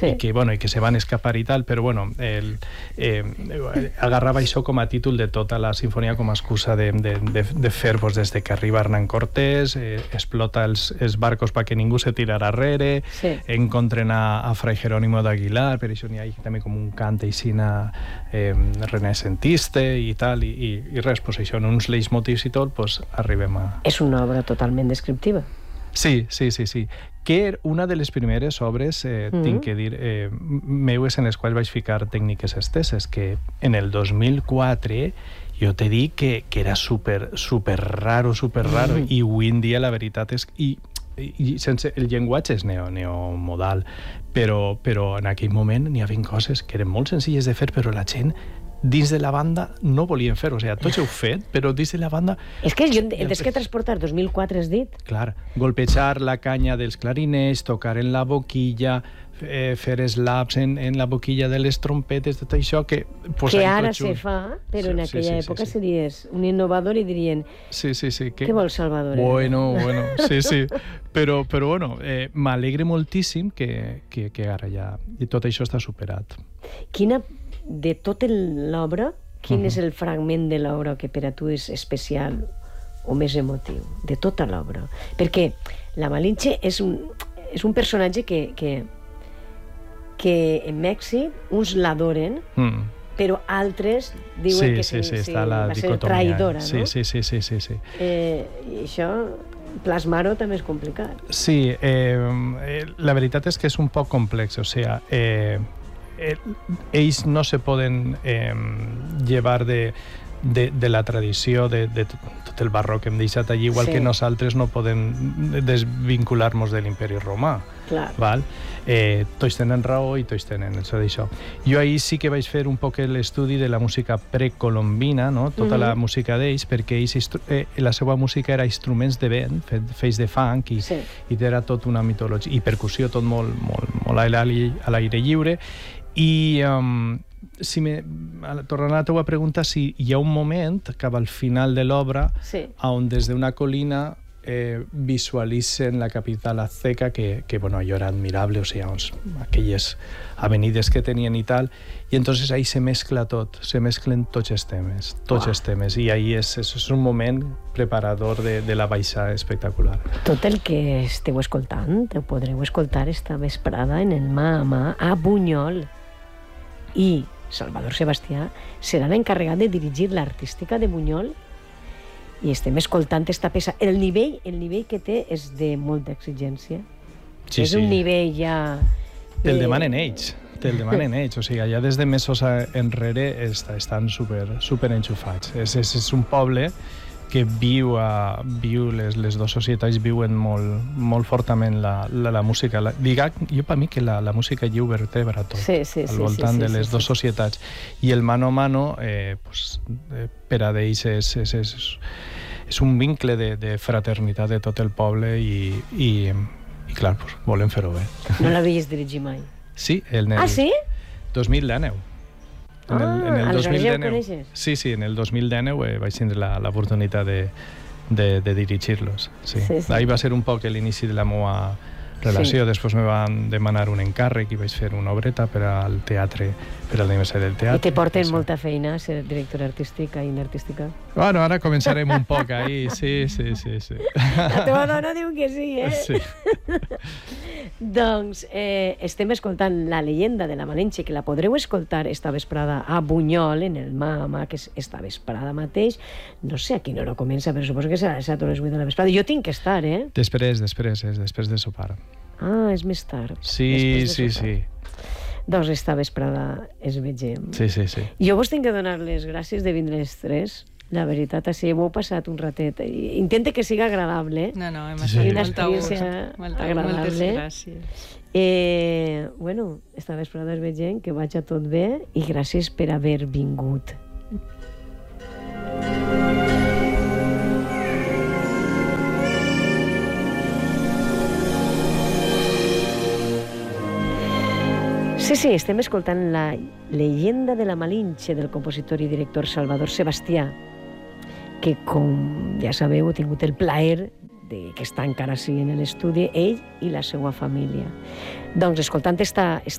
i que se van escapar i tal, però bueno, agarrava això com a títol de tota la sinfonia com a excusa de fer, pues, des de que arriba Hernán Cortés, explota els barcos perquè ningú se tirarà arrere, encontren a Fray Jerónimo d'Aguilar, per això n'hi ha també com un cant aixina renaixentista i tal, i res, pues això, en uns leitmotivs i tot, pues arribem a... És una obra totalment descriptiva. Sí. Que una de les primeres obres, tinc que dir, meues en les quals vaig ficar tècniques esteses, que en el 2004 jo t'he dit que era super raro, i avui en dia la veritat és... I sense, el llenguatge és neomodal, però en aquell moment n'hi havia coses que eren molt senzilles de fer, però la gent dins de la banda no volien fer, o sigui, tots heu fet, però dins de la banda... És que jo des que transportar 2004 has dit? Clar, golpejar la canya dels clarinets, tocar en la boquilla, fer slaps en la boquilla de les trompetes, tot això que... Que ara se fa, però en aquella època series un innovador i dirien... Sí. Què vols, Salvador? Bueno, sí. Però bueno, m'alegre moltíssim que ara ja... I tot això està superat. De tota l'obra, quin és el fragment de l'obra que per a tu és especial o més emotiu? De tota l'obra. Perquè la Malinche és un personatge que en Mèxic uns l'adoren, però altres diuen que va ser traïdora, no? Sí. I això, plasmar-ho també és complicat. Sí, la veritat és que és un poc complex, o sigui... ells no se poden llevar de la tradició de tot el barroc que hem deixat allí, igual que nosaltres no podem desvincular-nos de l'imperi romà. Val? Tots tenen raó i tots tenen això. Jo ahir sí que vaig fer un poc l'estudi de la música precolombina, no? Tota la música d'ells, perquè ells, la seva música era instruments de vent, fets de funk, i era tot una mitologia, i percussió, tot molt a l'aire lliure. I tornant a la teva pregunta, si hi ha un moment cap al final de l'obra on des d'una colina visualitzen la capital azteca, que allò era admirable, o sigui, aquelles avenides que tenien i tal, i entonces ahí se mescla tot, se mesclen tots els temes, i ahí és un moment preparador de la baixada espectacular. Tot el que esteu escoltant ho podreu escoltar esta vesprada en el mà a mà a Buñol, i Salvador Sebastià serà l'encarregat de dirigir l'artística de Buñol, i estem escoltant esta peça. El nivell que té és de molta exigència. És un nivell ja... Te'l demanen ells, o sigui, allà des de mesos enrere estan super enxufats. És un poble que viu, les dues societats viuen molt fortament la música. Jo per mi que la música lliu vertebra tot, al voltant de les dues societats. I el mano a mano, per a d'ells és un vincle de fraternitat de tot el poble i clar, volen fer-ho bé. No l'havies dirigit mai? Sí, sí? 2019. Aleshores ja ho coneixes? Sí, en el 2019 vaig tindre l'oportunitat de dirigir-los. Ahí va ser un poc l'inici de la meva relació. Després me van demanar un encàrrec i vaig fer una obreta per al teatre, per a l'aniversari del teatre. I te porten molta feina ser directora artística i inartística? Bueno, ara començarem un poc ahí, sí. La teva dona diu que sí, Sí. Doncs estem escoltant La leyenda de la Malinche, que la podreu escoltar esta vesprada a Buñol, en el mà a mà, que és esta vesprada mateix. No sé a quina hora comença, però suposo que serà a les 8 de la vesprada. Jo tinc que estar, Després de sopar. És més tard. Sí. Doncs esta vesprada es vegem. Sí. Jo vos tinc que donar les gràcies de vindre els tres. La veritat, així ho heu passat un ratet. Intente que siga agradable. No, hem estat una experiència agradable. Moltes gràcies. Bueno, esta vesprada es vegem, que vagi tot bé i gràcies per haver vingut. Sí, estem escoltant La leyenda de la Malinche del compositor i director Salvador Sebastià, que, com ja sabeu, he tingut el plaer que està encara així en l'estudi, ell i la seva família. Doncs escoltant esta